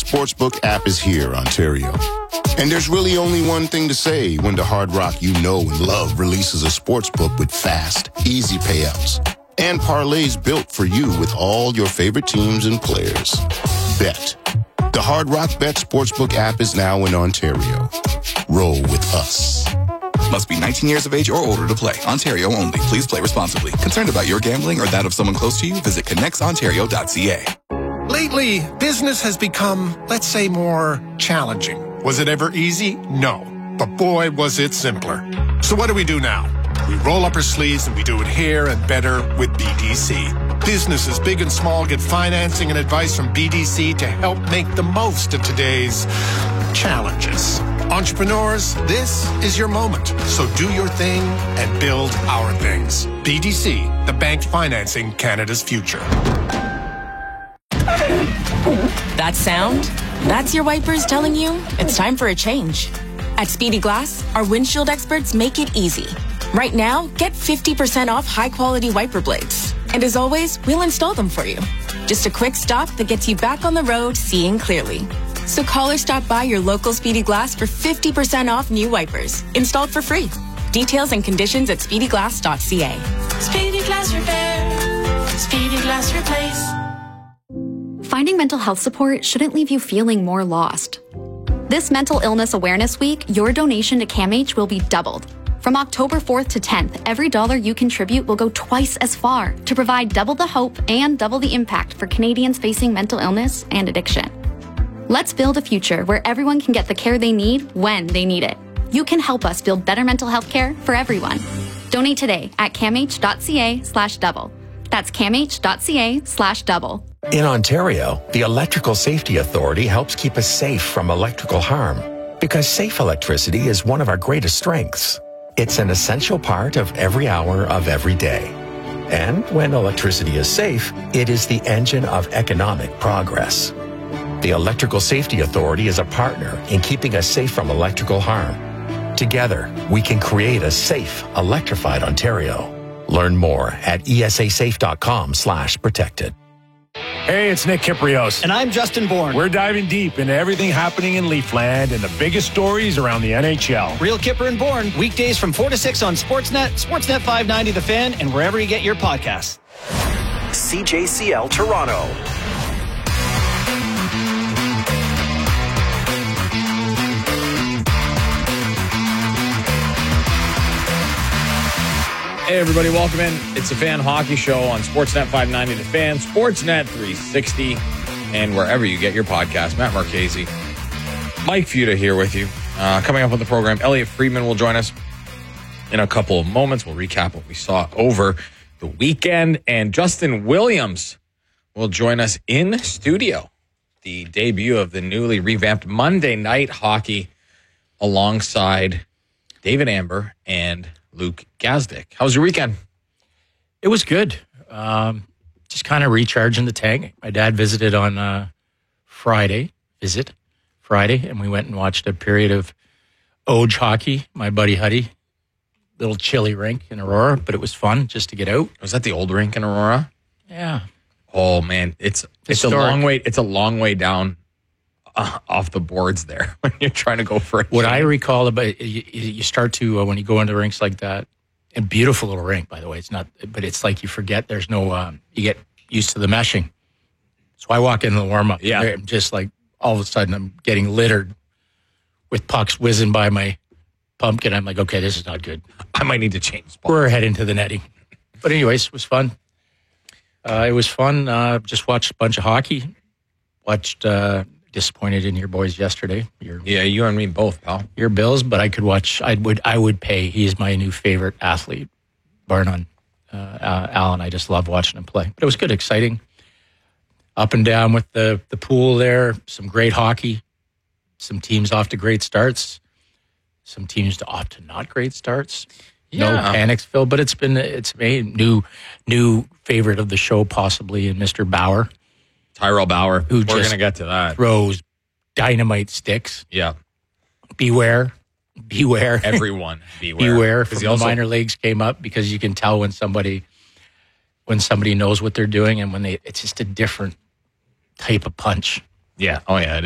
Sportsbook app is here, Ontario. And there's really only one thing to say when the Hard Rock you know and love releases a sportsbook with fast, easy payouts and parlays built for you with all your favorite teams and players. Bet. The Hard Rock Bet Sportsbook app is now in Ontario. Roll with us. Must be 19 years of age or older to play. Ontario only. Please play responsibly. Concerned about your gambling or that of someone close to you? Visit connectsontario.ca. Lately, business has become, let's say, more challenging. Was it ever easy? No. But boy, was it simpler. So what do we do now? We roll up our sleeves and we do it here and better with BDC. Businesses big and small get financing and advice from BDC to help make the most of today's challenges. Entrepreneurs, this is your moment. So do your thing and build our things. BDC, the bank financing Canada's future. That sound? That's your wipers telling you it's time for a change. At Speedy Glass, our windshield experts make it easy. Right now, get 50% off high-quality wiper blades. And as always, we'll install them for you. Just a quick stop that gets you back on the road seeing clearly. So call or stop by your local Speedy Glass for 50% off new wipers, installed for free. Details and conditions at speedyglass.ca. Speedy Glass Repair. Speedy Glass Replace. Finding mental health support shouldn't leave you feeling more lost. This Mental Illness Awareness Week, your donation to CAMH will be doubled. From October 4th to 10th, every dollar you contribute will go twice as far to provide double the hope and double the impact for Canadians facing mental illness and addiction. Let's build a future where everyone can get the care they need when they need it. You can help us build better mental health care for everyone. Donate today at camh.ca/double. That's camh.ca/double. In Ontario, the Electrical Safety Authority helps keep us safe from electrical harm because safe electricity is one of our greatest strengths. It's an essential part of every hour of every day. And when electricity is safe, it is the engine of economic progress. The Electrical Safety Authority is a partner in keeping us safe from electrical harm. Together, we can create a safe, electrified Ontario. Learn more at esasafe.com/protected. Hey, it's Nick Kiprios. And I'm Justin Bourne. We're diving deep into everything happening in Leafland and the biggest stories around the NHL. Real Kipper and Bourne, weekdays from 4 to 6 on Sportsnet, Sportsnet 590 The Fan, and wherever you get your podcasts. CJCL Toronto. Hey, everybody, welcome in. It's the Fan Hockey Show on Sportsnet 590 The Fan, Sportsnet 360, and wherever you get your podcast. Matt Marchese, Mike Futa here with you. Coming up on the program, Elliot Friedman will join us in a couple of moments. We'll recap what we saw over the weekend, and Justin Williams will join us in studio. The debut of the newly revamped Monday Night Hockey alongside David Amber and Luke Gazdick. How was your weekend? It was good. Just kind of recharging the tank. My dad visited on Friday, and we went and watched a period of Oge hockey. My buddy Huddy, little chilly rink in Aurora, but it was fun just to get out. Was that the old rink in Aurora? Yeah. Oh man, it's a long way. It's a long way down off the boards there when you're trying to go for it. What I recall about you start to when you go into rinks like that, a beautiful little rink, by the way. It's not, but it's like you forget there's no. You get used to the meshing. So I walk into the warm up. Yeah, I'm just like all of a sudden I'm getting littered with pucks whizzing by my pumpkin. I'm like, okay, this is not good. I might need to change spots. We're heading to the netting. But anyways, it was fun. It was fun. Just watched a bunch of hockey. Watched. Disappointed in your boys yesterday. Yeah, you and me both, pal. Your Bills, but I could watch. I would pay. He's my new favorite athlete, bar none. Allen, I just love watching him play. But it was good, exciting. Up and down with the pool there. Some great hockey. Some teams off to great starts. Some teams off to not great starts. Yeah. No panics, Phil. But it's a new favorite of the show, possibly, in Mr. Bauer. Tyrell Bauer. We're going to get to that. Throws dynamite sticks. Yeah. Beware. Everyone, beware. Beware from the minor leagues came up because you can tell when somebody knows what they're doing and when it's just a different type of punch. Yeah. Oh, yeah.